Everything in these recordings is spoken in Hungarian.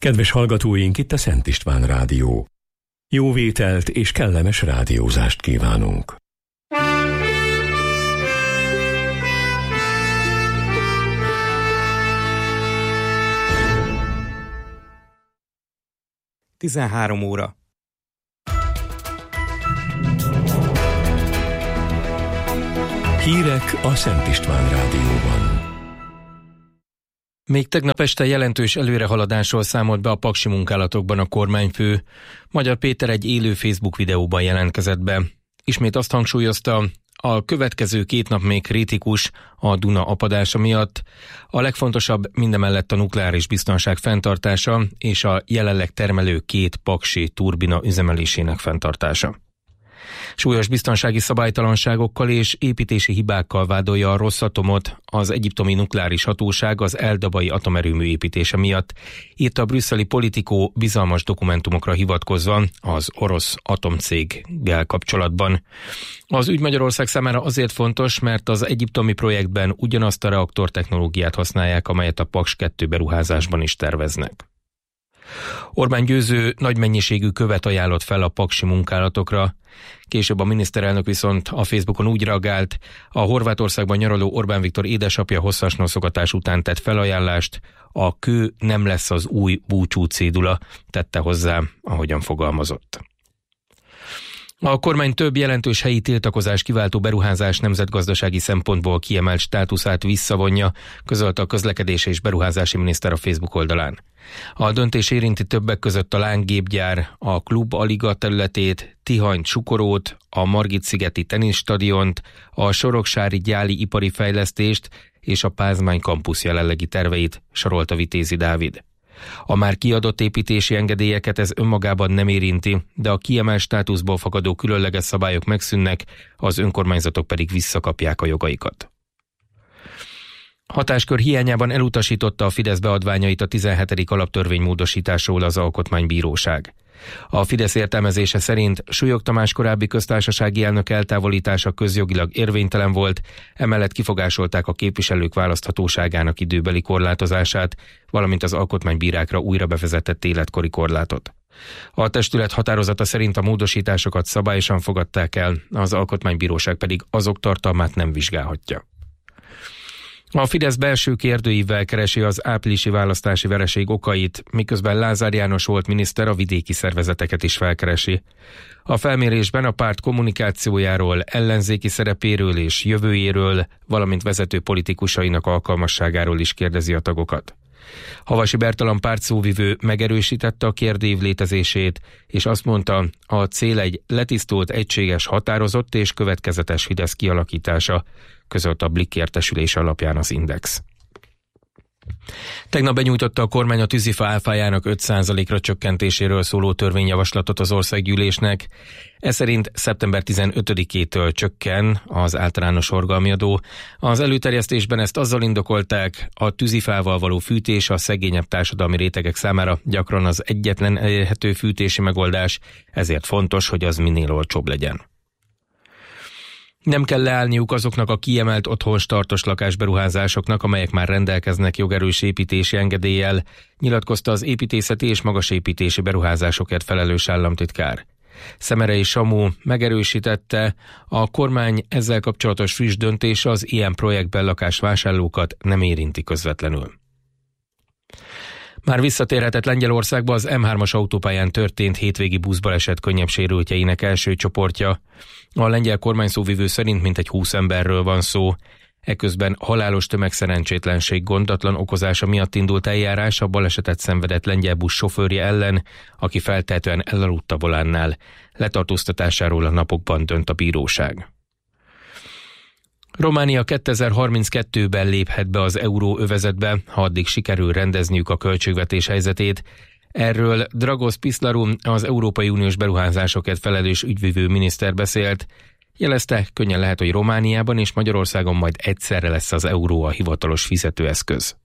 Kedves hallgatóink, itt a Szent István Rádió. Jó vételt és kellemes rádiózást kívánunk. Tizenhárom óra. Hírek a Szent István Rádióban. Még tegnap este jelentős előrehaladásról számolt be a paksi munkálatokban a kormányfő. Magyar Péter egy élő Facebook videóban jelentkezett be. Ismét azt hangsúlyozta, a következő 2 nap még kritikus a Duna apadása miatt. A legfontosabb mindemellett a nukleáris biztonság fenntartása és a jelenleg termelő 2 paksi turbina üzemelésének fenntartása. Súlyos biztonsági szabálytalanságokkal és építési hibákkal vádolja a Rosatomot az egyiptomi nukleáris hatóság az El-Dabai atomerőmű építése miatt, írta a brüsszeli Politico bizalmas dokumentumokra hivatkozva az orosz atomcéggel kapcsolatban. Az ügy Magyarország számára azért fontos, mert az egyiptomi projektben ugyanazt a reaktortechnológiát használják, amelyet a Paks 2 beruházásban is terveznek. Orbán Győző nagy mennyiségű követ ajánlott fel a paksi munkálatokra. Később a miniszterelnök viszont a Facebookon úgy reagált, a Horvátországban nyaraló Orbán Viktor édesapja hosszas noszogatás után tett felajánlást, a kő nem lesz az új búcsú cédula, tette hozzá, ahogyan fogalmazott. A kormány több jelentős helyi tiltakozás kiváltó beruházás nemzetgazdasági szempontból kiemelt státuszát visszavonja, közölte a közlekedési és beruházási miniszter a Facebook oldalán. A döntés érinti többek között a lángépgyár, a Klub Aliga területét, Tihanyt, Sukorót, a Margit-szigeti teniszstadiont, a soroksári gyáli ipari fejlesztést és a Pázmány kampusz jelenlegi terveit, sorolta Vitézi Dávid. A már kiadott építési engedélyeket ez önmagában nem érinti, de a kiemelt státuszból fakadó különleges szabályok megszűnnek, az önkormányzatok pedig visszakapják a jogaikat. Hatáskör hiányában elutasította a Fidesz beadványait a 17. alaptörvény módosításról az Alkotmánybíróság. A Fidesz értelmezése szerint Súlyog Tamás korábbi köztársasági elnök eltávolítása közjogilag érvénytelen volt, emellett kifogásolták a képviselők választhatóságának időbeli korlátozását, valamint az alkotmánybírákra újra bevezetett életkori korlátot. A testület határozata szerint a módosításokat szabályosan fogadták el, az Alkotmánybíróság pedig azok tartalmát nem vizsgálhatja. A Fidesz belső kérdőívvel keresi az áprilisi választási vereség okait, miközben Lázár János volt miniszter a vidéki szervezeteket is felkeresi. A felmérésben a párt kommunikációjáról, ellenzéki szerepéről és jövőjéről, valamint vezető politikusainak alkalmasságáról is kérdezi a tagokat. Havasi Bertalan pártszóvivő megerősítette a kérdőív létezését, és azt mondta, a cél egy letisztult, egységes, határozott és következetes Fidesz kialakítása, közölte a Blikk értesülése alapján az Index. Tegnap benyújtotta a kormány a tűzifa áfájának 5%-ra csökkentéséről szóló törvényjavaslatot az országgyűlésnek. Ez szerint szeptember 15-től csökken az általános forgalmi adó. Az előterjesztésben ezt azzal indokolták, a tűzifával való fűtés a szegényebb társadalmi rétegek számára gyakran az egyetlen elérhető fűtési megoldás, ezért fontos, hogy az minél olcsóbb legyen. Nem kell leállniuk azoknak a kiemelt otthons tartós lakásberuházásoknak, amelyek már rendelkeznek jogerős építési engedéllyel, nyilatkozta az építészeti és magasépítési beruházásokért felelős államtitkár. Szemerei Samu megerősítette, a kormány ezzel kapcsolatos friss döntése az ilyen projektben lakásvásárlókat nem érinti közvetlenül. Már visszatérhetett Lengyelországba az M3-as autópályán történt hétvégi buszbaleset könnyebb sérültjeinek első csoportja. A lengyel kormányszóvivő szerint mintegy 20 emberről van szó. Eközben halálos tömegszerencsétlenség gondatlan okozása miatt indult eljárás a balesetet szenvedett lengyel busz sofőrje ellen, aki feltehetően elaludt a volánnál. Letartóztatásáról a napokban dönt a bíróság. Románia 2032-ben léphet be az euróövezetbe, ha addig sikerül rendezniük a költségvetés helyzetét. Erről Dragos Piszlaru, az Európai Uniós beruházásokért felelős ügyvivő miniszter beszélt. Jelezte, könnyen lehet, hogy Romániában és Magyarországon majd egyszerre lesz az euró a hivatalos fizetőeszköz.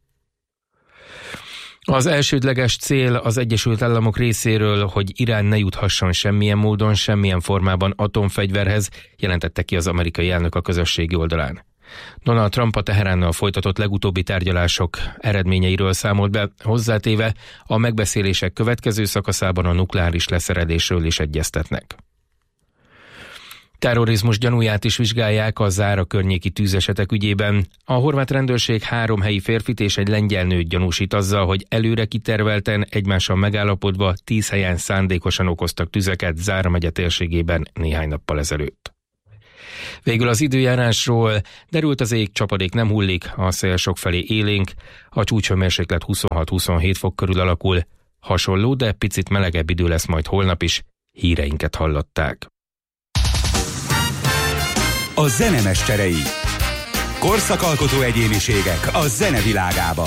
Az elsődleges cél az Egyesült Államok részéről, hogy Irán ne juthasson semmilyen módon, semmilyen formában atomfegyverhez, jelentette ki az amerikai elnök a közösségi oldalán. Donald Trump a Teheránnal folytatott legutóbbi tárgyalások eredményeiről számolt be, hozzátéve a megbeszélések következő szakaszában a nukleáris leszerelésről is egyeztetnek. Terrorizmus gyanúját is vizsgálják a Zára környéki tűzesetek ügyében. A horvát rendőrség 3 helyi férfit és egy lengyel nőt gyanúsít azzal, hogy előre kitervelten, egymással megállapodva 10 helyen szándékosan okoztak tüzeket Zára megye térségében néhány nappal ezelőtt. Végül az időjárásról: derült az ég, csapadék nem hullik, a szél sokfelé élénk, a csúcshőmérséklet 26-27 fok körül alakul. Hasonló, de picit melegebb idő lesz majd holnap is. Híreinket hallották. A zenemeszterei. Korszakalkotó egyéniségek a zenevilágában.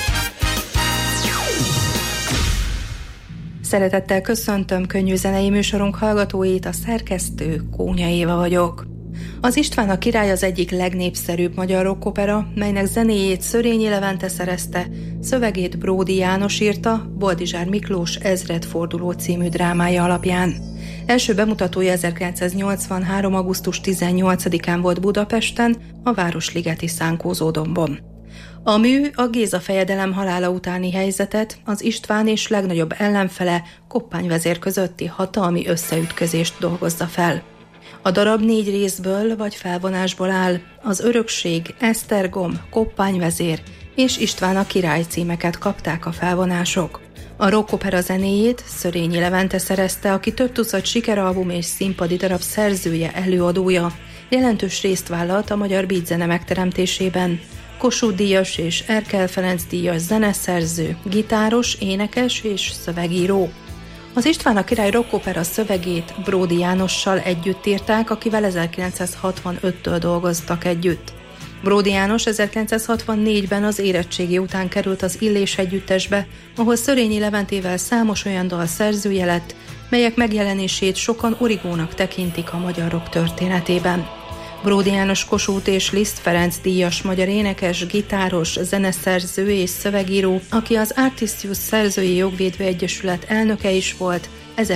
Szeretettel köszöntöm könnyű zenei műsorunk hallgatóit, a szerkesztő Kónya Éva vagyok. Az István a király az egyik legnépszerűbb magyar rockopera, melynek zenéjét Szörényi Levente szerezte, szövegét Bródi János írta Boldizsár Miklós Ezredforduló című drámája alapján. Első bemutatója 1983. augusztus 18-án volt Budapesten, a Városligeti Szánkózódombon. A mű a Géza fejedelem halála utáni helyzetet, az István és legnagyobb ellenfele, Koppány vezér közötti hatalmi összeütközést dolgozza fel. A darab 4 részből vagy felvonásból áll: az Örökség, Esztergom, Koppány vezér és István a király címeket kapták a felvonások. A rockopera zenéjét Szörényi Levente szerezte, aki több tucat sikeralbum és színpadi darab szerzője, előadója. Jelentős részt vállalt a magyar beatzene megteremtésében. Kossuth Díjas és Erkel Ferenc díjas zeneszerző, gitáros, énekes és szövegíró. Az István a király rockopera szövegét Bródi Jánossal együtt írták, akivel 1965-től dolgoztak együtt. Bródi János 1964-ben az érettségi után került az Illés együttesbe, ahol Szörényi Leventével számos olyan dal szerzője lett, melyek megjelenését sokan origónak tekintik a magyar rock történetében. Bródi János Kossuth és Liszt Ferenc díjas magyar énekes, gitáros, zeneszerző és szövegíró, aki az Artistius Szerzői Jogvédő Egyesület elnöke is volt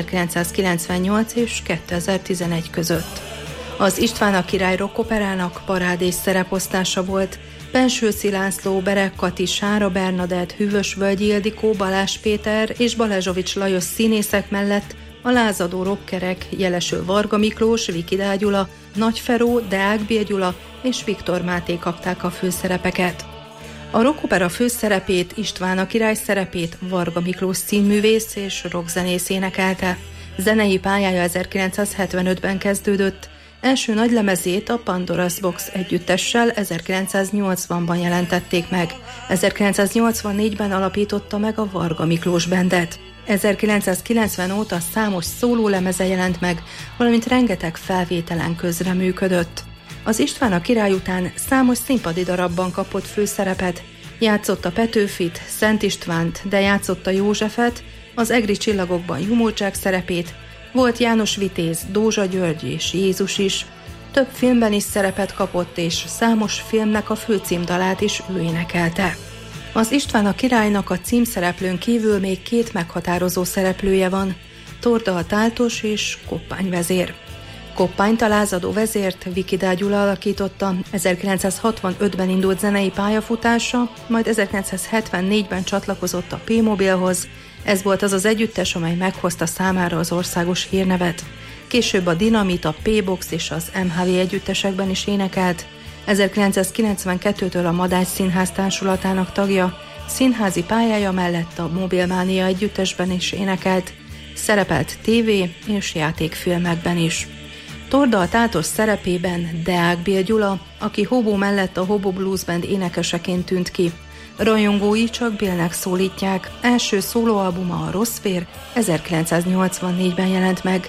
1998 és 2011 között. Az István a király rockoperának parádés szereposztása volt. Bensőci László, Berek Kati, Sára Bernadett, Hűvösvölgyi Ildikó, Balázs Péter és Balázsovics Lajos színészek mellett a lázadó rockerek Jeleső Varga Miklós, Vikidál Gyula, Nagy Feró, Deák B. Gyula és Viktor Máté kapták a főszerepeket. A rockopera főszerepét, István a király szerepét Varga Miklós színművész és rockzenész énekelte. Zenei pályája 1975-ben kezdődött. Első nagylemezét a Pandora's Box együttessel 1980-ban jelentették meg. 1984-ben alapította meg a Varga Miklós Bandet. 1990 óta számos szólólemeze jelent meg, valamint rengeteg felvételen közreműködött. Az István a király után számos színpadi darabban kapott főszerepet, játszotta Petőfit, Szent Istvánt, de játszotta Józsefet, az Egri csillagokban Jumolcsák szerepét, volt János Vitéz, Dózsa György és Jézus is. Több filmben is szerepet kapott, és számos filmnek a főcímdalát is ő énekelte. Az István a királynak a címszereplőn kívül még 2 meghatározó szereplője van, Torda a táltos és Koppány vezér. Koppányt, a lázadó vezért Vikidál Gyula alakította, 1965-ben indult zenei pályafutása, majd 1974-ben csatlakozott a P-Mobilhoz. Ez volt az az együttes, amely meghozta számára az országos hírnevet. Később a Dinamit, a P-Box és az MHV együttesekben is énekelt. 1992-től a Madács Színház társulatának tagja, színházi pályája mellett a Mobilmánia együttesben is énekelt. Szerepelt tévé- és játékfilmekben is. Torda a tátos szerepében Deák B. Gyula, aki Hobo mellett a Hobo Blues Band énekeseként tűnt ki. Rajongói csak Billnek szólítják. Első szólóalbuma, a Rossz Vér, 1984-ben jelent meg.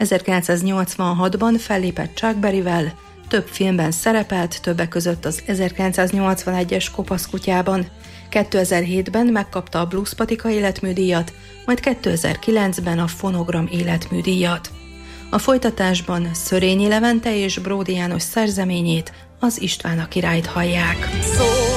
1986-ban fellépett Chuck Berryvel, több filmben szerepelt, többek között az 1981-es Kopaszkutyában. 2007-ben megkapta a Blues Patika életműdíjat, majd 2009-ben a Fonogram életműdíjat. A folytatásban Szörényi Levente és Bródi János szerzeményét, az István a királyt hallják.